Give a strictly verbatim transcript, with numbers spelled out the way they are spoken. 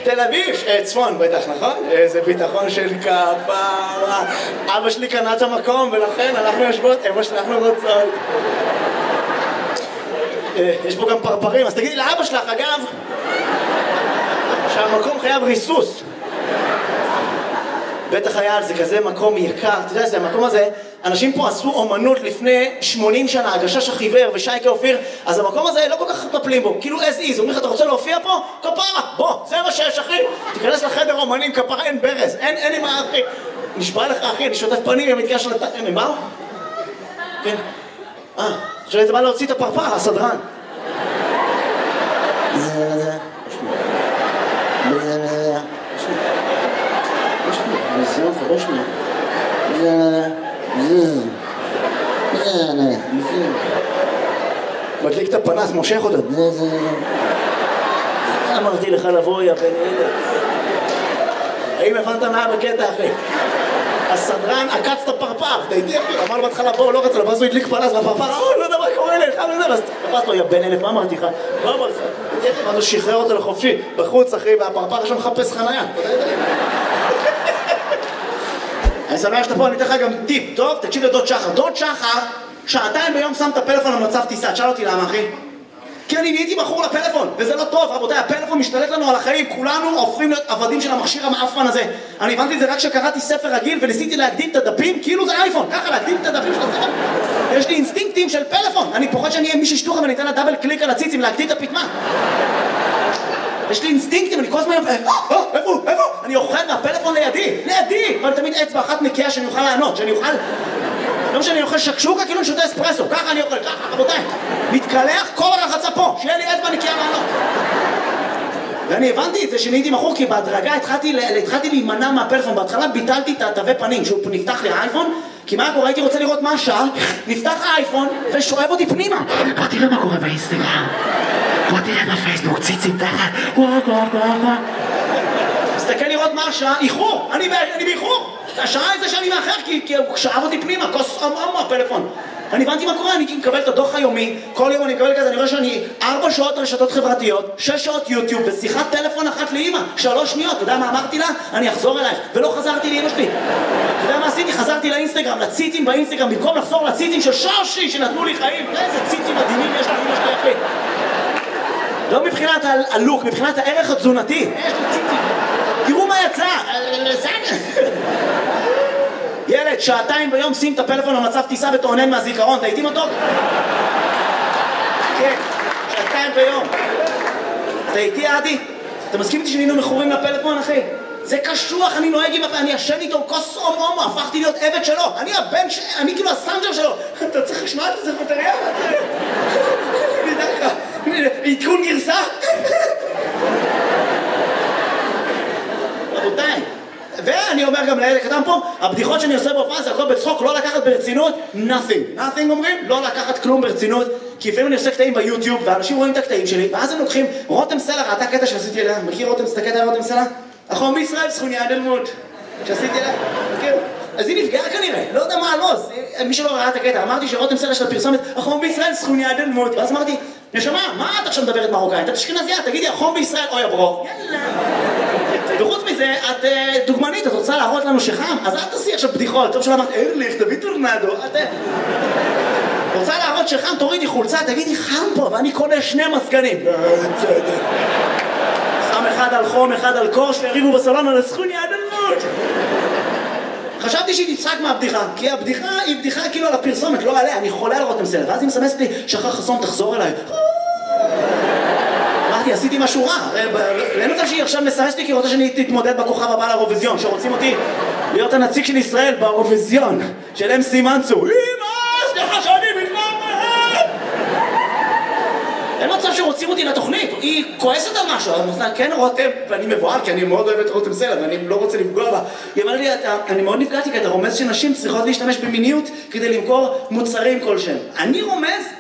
תל אביב, צפון בטח, נכון? איזה ביטחון של כפרה. אבא שלי קנה את המקום ולכן אנחנו יושבות, אמא שאנחנו רוצות. יש פה גם פרפרים, אז תגידי לאבא שלך, אגב, שהמקום חייב ריסוס. בטח היה, זה כזה מקום יקר, אתה יודע, זה המקום הזה, אנשים פה עשו אומנות לפני שמונים שנה, הגשש החיוור ושייקה אופיר, אז המקום הזה לא כל כך מפלים בו, כאילו as is, אומרים לך, אתה רוצה להופיע פה? כפרה, בוא, זה מה שיש אחי, תיכנס לחדר אומנים, כפרה, אין ברז, אין, אין לי מה אחי, נשבע לך אחי, אני שוטף פנים, הם מתקשר לת... הם באו? כן. אה, עכשיו אתה בא להוציא את הפרפר, הסדרן. זה, זה, מדליק את הפנס, מושך אותה. אמרתי לך לבוא יא בן ילד. האם הבנת מה בקטע אחי? הסדרן עקץ את הפרפר, תהייתי אחי, אמר לו בהתחלה בוא, לא רצה לו, ואז הוא הדליק פנס והפרפר, לא יודע מה קורה לי, חייב לזה, ואז תפס לו יא בן ילד, מה אמרתי לך? מה אמרתי לך? ואז הוא שחרר אותו לחופשי, בחוץ אחי, והפרפר שם מחפש חניה. אני שמח שאתה פה, אני אתן לך גם טיפ, טוב? תקשיב לדוד שחר. דוד שחר, שעתיים ביום שם את הפלאפון במצב טיסה. תשאל אותי למה, אחי? כי אני נהייתי בחור לפלאפון, וזה לא טוב, רבותיי, הפלאפון משתלט לנו על החיים, כולנו הופכים להיות עבדים של המכשיר המאפן הזה. אני הבנתי את זה רק כשקראתי ספר רגיל וניסיתי להקדים את הדפים, כאילו זה אייפון, ככה להקדים את הדפים של הספר. יש לי אינסטינקטים של פלאפון, אני פוחד שאני אהיה מישהו שטוחה ואני אתן לה דאבל קליק על הציצים להקדים את הפתמה. יש לי אינסטינקטים, אני כל הזמן, איפה, איפה, איפה? אני אוכל מהפלאפון לידי, לידי, אבל תמיד אצבע אחת נקייה שאני אוכל לענות, שאני אוכל... לא משנה, אני אוכל שקשוקה כאילו אני שותה אספרסו, ככה אני אוכל, ככה, רבותיי. מתקלח כל הרחצה פה, שיהיה לי אצבע נקייה לענות. ואני הבנתי את זה שנהייתי מכור, כי בהדרגה התחלתי, התחלתי להימנע מהפלאפון, בהתחלה ביטלתי את התווי פנים, שהוא נפתח לי האייפון, כי מה קורה? הייתי רוצה לראות מה השעה, נפתח האייפון ושואב אותי פנימה. בוא תראה מה קורה באינסטגרם, בוא תראה בפייסבוק, ציצים תחת, וואו וואו וואו. תסתכל לראות מה השעה, איחור, אני באיחור. השעה זה שאני מאחר, כי הוא שאב אותי פנימה, כוס אמו הפלאפון. אני הבנתי מה קורה, אני מקבל את הדוח היומי, כל יום אני מקבל כזה, אני רואה שאני ארבע שעות רשתות חברתיות, שש שעות יוטיוב, בשיחת טלפון אחת לאמא, שלוש שניות, אתה יודע מה אמרתי לה? אני אחזור אלייך, ולא חזרתי לאמא שלי. אתה יודע מה עשיתי? חזרתי לאינסטגרם, לציצים באינסטגרם, במקום לחזור לציצים של שושי שנתנו לי חיים, איזה ציצים מדהימים יש לאמא שלי אחי. לא מבחינת הלוק, מבחינת הערך התזונתי, יש לי ציצים. תראו מה יצא, ילד, שעתיים ביום שים את הפלאפון במצב טיסה ותעונן מהזיכרון, אתה איתי מתוק? כן, שעתיים ביום. אתה איתי עדי? אתה מסכים איתי שנהיינו מכורים לפלאפון, אחי? זה קשוח, אני נוהג עם... אני ישן איתו, כוס אום אום, הפכתי להיות עבד שלו. אני הבן ש... אני כאילו הסנג'ר שלו. אתה צריך לשמוע את זה בטריה? אני יודע לך, עדכון גרסה? רבותיי. ואני אומר גם לילד קטן פה, הבדיחות שאני עושה בהופעה זה הכל בצחוק, לא לקחת ברצינות, nothing. nothing אומרים, לא לקחת כלום ברצינות, כי לפעמים אני עושה קטעים ביוטיוב, ואנשים רואים את הקטעים שלי, ואז הם לוקחים, רותם סלע, ראתה קטע שעשיתי אליה, מכיר רותם, סתקט על רותם סלע? החום בישראל, סכוניה דלמות, שעשיתי אליה, מכיר? אז היא נפגעה כנראה, לא יודע מה הלוז, מי שלא ראה את הקטע, אמרתי שרותם סלע של הפרסומת, החום בישראל, סכוניה דלמות, ואז אמרתי, נשמה, מה את עכשיו מדברת מרוקאית? את אשכנזייה, תגידי, החום בישראל, אוי הברוך. יאללה. וחוץ מזה, את דוגמנית, את רוצה להראות לנו שחם, אז אל תעשי עכשיו בדיחות, טוב שלא אמרת, ארליך, תביא טורנדו, את רוצה להראות שחם, תורידי חולצה, תגידי, חם פה, ואני קונה שני מזגנים. שם אחד על חום, אחד על קור, שהריבו בסלון על הסכוני הדלמות. חשבתי שהיא תצחק מהבדיחה, כי הבדיחה היא בדיחה כאילו על הפרסומת, לא עליה, אני חולה על רותם סלע, ואז היא מסמסת לי, שחר חסון, תחזור אליי. אמרתי, עשיתי משהו רע, אין מצב שהיא עכשיו מסרסת לי כי רוצה שאני תתמודד בכוכב הבא לאירוויזיון, שרוצים אותי להיות הנציג של ישראל באירוויזיון, של אם סי מנצור. אמא, סליחה שאני מתמודד! אין מצב שרוצים אותי לתוכנית, היא כועסת על משהו, כן רותם, ואני מבועל כי אני מאוד אוהב את רותם סלע ואני לא רוצה לפגוע בה. היא אמרה לי, אני מאוד נפגעתי כי אתה רומז שנשים צריכות להשתמש במיניות כדי למכור מוצרים כלשהם. אני רומז